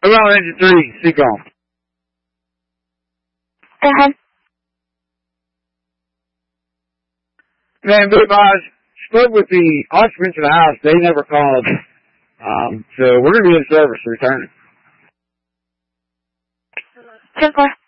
I'm on engine 3, Seacom. Go ahead. Man, but I spoke with the occupants of the house. They never called. So we're going to be in service returning. 10-4.